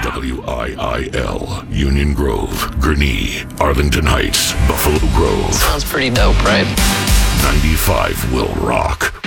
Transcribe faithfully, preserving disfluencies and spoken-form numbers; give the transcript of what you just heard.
W I I L, Union Grove, Gurnee, Arlington Heights, Buffalo Grove. Sounds pretty dope, right? ninety-five will rock.